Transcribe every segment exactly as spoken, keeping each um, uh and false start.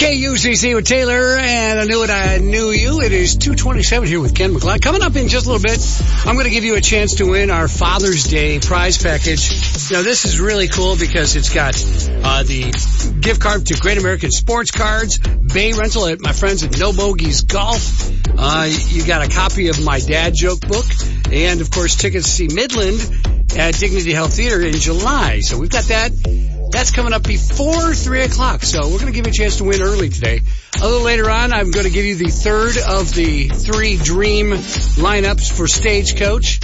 K U C C with Taylor, and I knew it, I knew you. It is two twenty-seven here with Ken McLeod. Coming up in just a little bit, I'm going to give you a chance to win our Father's Day prize package. Now, this is really cool because it's got uh, the gift card to Great American Sports Cards, Bay Rental at my friends at No Bogies Golf. Uh, you got a copy of my dad joke book, and, of course, tickets to see Midland at Dignity Health Theater in July. So we've got that. That's coming up before three o'clock, so we're going to give you a chance to win early today. A little later on, I'm going to give you the third of the three dream lineups for Stagecoach.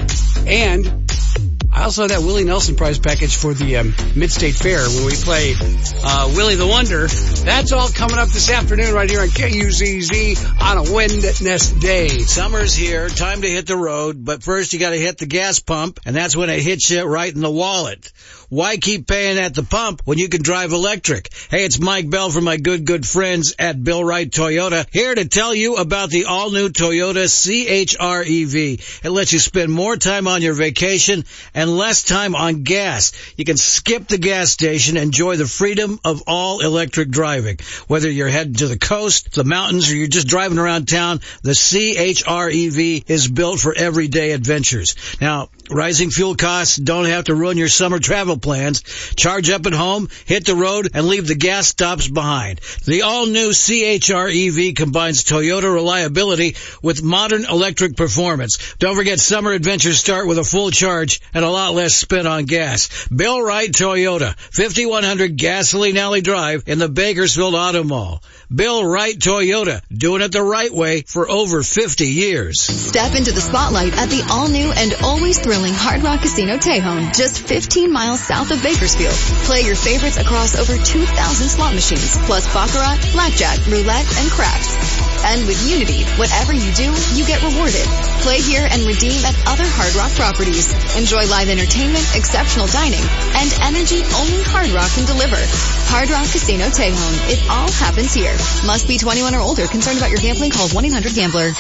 And I also have that Willie Nelson prize package for the um, Mid-State Fair when we play uh, Willie the Wonder. That's all coming up this afternoon right here on K U Z Z on a Wednesday. Summer's here, time to hit the road, but first you got to hit the gas pump, and that's when it hits you right in the wallet. Why keep paying at the pump when you can drive electric? Hey, it's Mike Bell from my good, good friends at Bill Wright Toyota, here to tell you about the all-new Toyota C H R E V. It lets you spend more time on your vacation and less time on gas. You can skip the gas station and enjoy the freedom of all-electric driving. Whether you're heading to the coast, the mountains, or you're just driving around town, the C H R E V is built for everyday adventures. Now, rising fuel costs don't have to ruin your summer travel plans. Charge up at home, hit the road, and leave the gas stops behind. The all-new C H R E V combines Toyota reliability with modern electric performance. Don't forget, summer adventures start with a full charge and a lot less spent on gas. Bill Wright Toyota, fifty-one hundred Gasoline Alley Drive in the Bakersfield Auto Mall. Bill Wright Toyota, doing it the right way for over fifty years. Step into the spotlight at the all-new and always thrilling Hard Rock Casino Tejon, just fifteen miles south of Bakersfield. Play your favorites across over two thousand slot machines, plus baccarat, blackjack, roulette, and craps. And with Unity, whatever you do, you get rewarded. Play here and redeem at other Hard Rock properties. Enjoy live entertainment, exceptional dining, and energy only Hard Rock can deliver. Hard Rock Casino Tejon. It all happens here. Must be twenty-one or older. Concerned about your gambling? Call one eight hundred gambler.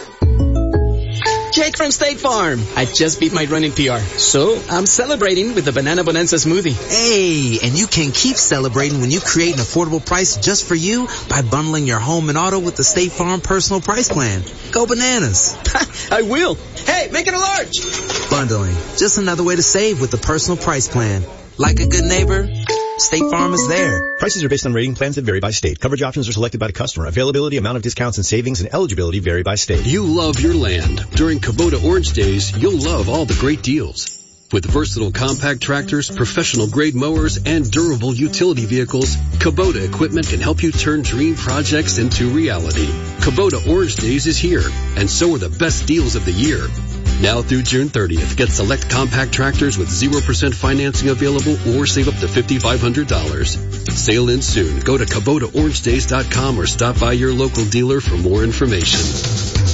Jake from State Farm. I just beat my running P R, so I'm celebrating with the Banana Bonanza smoothie. Hey, and you can keep celebrating when you create an affordable price just for you by bundling your home and auto with the State Farm Personal Price Plan. Go bananas. I will. Hey, make it a large. Bundling. Just another way to save with the Personal Price Plan. Like a good neighbor, State Farm is there. Prices are based on rating plans that vary by state. Coverage options are selected by the customer. Availability, amount of discounts and savings, and eligibility vary by state. You love your land. During Kubota Orange Days, you'll love all the great deals. With versatile compact tractors, professional grade mowers, and durable utility vehicles, Kubota equipment can help you turn dream projects into reality. Kubota Orange Days is here, and so are the best deals of the year. Now through June thirtieth, get select compact tractors with zero percent financing available or save up to five thousand five hundred dollars. Sale ends soon. Go to Kubota Orange Days dot com or stop by your local dealer for more information.